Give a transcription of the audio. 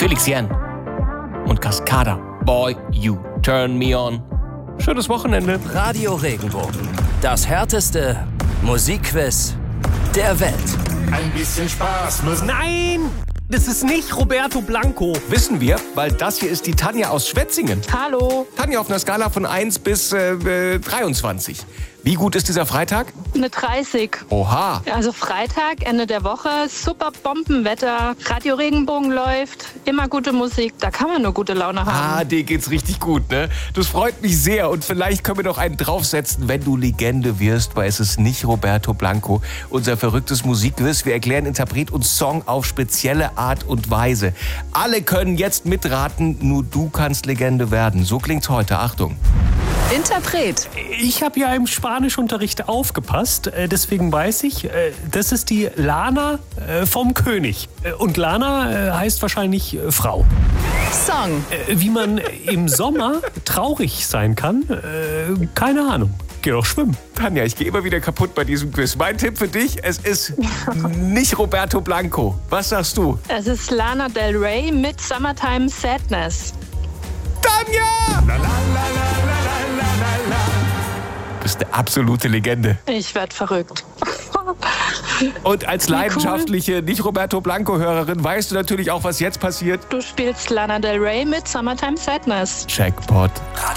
Felix Jähn und Cascada. Boy, you turn me on. Schönes Wochenende. Radio Regenbogen. Das härteste Musikquiz der Welt. Ein bisschen Spaß muss. Nein, das ist nicht Roberto Blanco. Wissen wir, weil das hier ist die Tanja aus Schwetzingen. Hallo. Tanja, auf einer Skala von 1 bis 23. Wie gut ist dieser Freitag? Eine 30. Oha. Also Freitag, Ende der Woche, super Bombenwetter, Radio Regenbogen läuft, immer gute Musik, da kann man nur gute Laune haben. Dir geht's richtig gut, ne? Das freut mich sehr und vielleicht können wir doch einen draufsetzen, wenn du Legende wirst, weil es ist nicht Roberto Blanco. Unser verrücktes Musikquiz. Wir erklären Interpret und Song auf spezielle Art und Weise. Alle können jetzt mitraten, nur du kannst Legende werden. So klingt's heute. Achtung. Interpret. Ich habe ja im Spanischunterricht aufgepasst, deswegen weiß ich, das ist die Lana vom König. Und Lana heißt wahrscheinlich Frau. Song. Wie man im Sommer traurig sein kann, keine Ahnung. Geh doch schwimmen. Tanja, ich gehe immer wieder kaputt bei diesem Quiz. Mein Tipp für dich, es ist nicht Roberto Blanco. Was sagst du? Es ist Lana Del Rey mit Summertime Sadness. Tanja! Du bist eine absolute Legende. Ich werd verrückt. Und als leidenschaftliche Nicht-Roberto Blanco-Hörerin weißt du natürlich auch, was jetzt passiert. Du spielst Lana Del Rey mit Summertime Sadness. Jackpot.